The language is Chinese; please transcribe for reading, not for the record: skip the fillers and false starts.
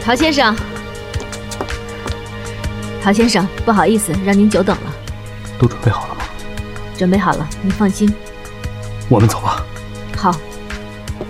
陶先生，陶先生，不好意思，让您久等了。 都准备好了吗？ 准备好了，您放心。 我们走吧。 好。